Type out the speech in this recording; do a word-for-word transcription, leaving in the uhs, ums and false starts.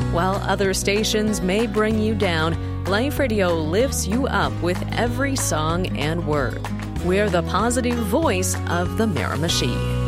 While other stations may bring you down, Life Radio lifts you up with every song and word. We're the positive voice of the Miramichi.